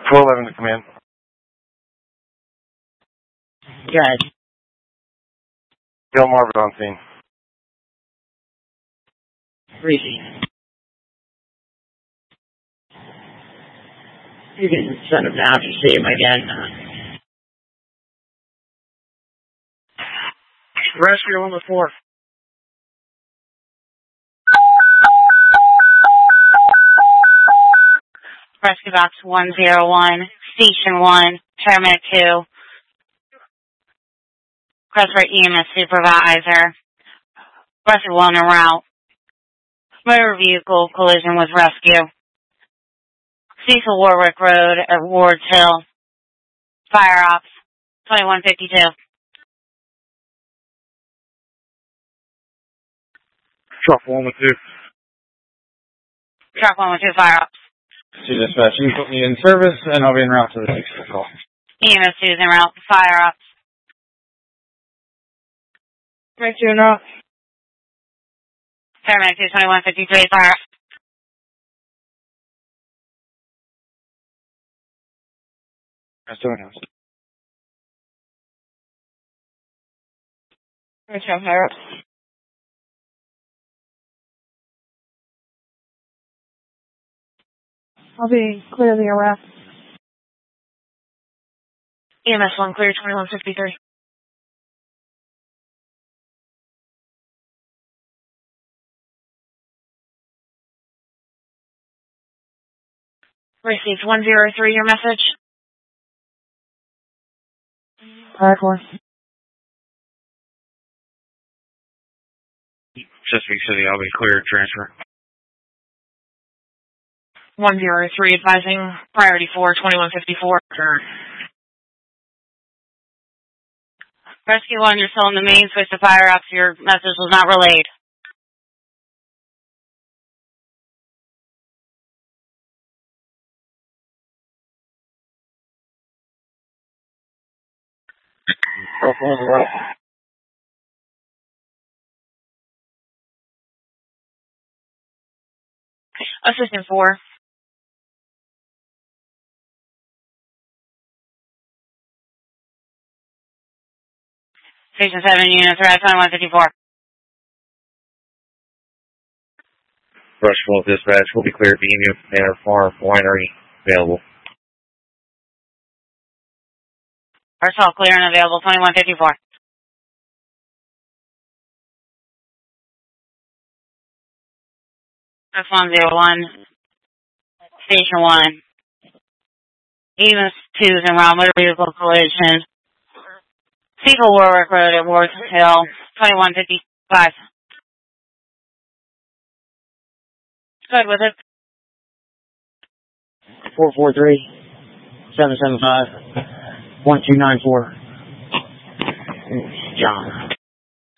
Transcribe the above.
411 to come in. Good. Bill Marvin on scene. Greasy. You can send him down if you see him again. Rescue on the 4th. Rescue Box 101, Station 1, Paramedic 2, Crestford EMS Supervisor, Rescue 1 en route, motor vehicle collision with rescue, Cecil Warwick Road at Ward's Hill, Fire Ops 2152. Truck 112. Truck 112 Fire Ops. To dispatch, you put me in service, and I'll be en route to the next call. EMS 2 is en route, Fire Ops. Rescue en route. Paramedic 2 2153 Fire Ops. That's doing house. Rescue Fire Ops. I'll be clear of the arrest. EMS 1 clear 2153. Received 103, your message. Hardcore. Chesapeake City, I'll be cleared, transfer. 103 advising priority 4 2154. Turn. Rescue 1, you're still in the main, switch to Fire Ops. Your message was not relayed. Assistant 4. Station 7 units, right, 2154. Rushville dispatch will be cleared. Beam Manor Farm Winery available. Arsenal clear and available, 2154. F101, Station 1. EMS 2 is en route, motor vehicle collision. Cecil Warwick Road at Ward's Hill, 2155. Good with it. 443-775-1294. John.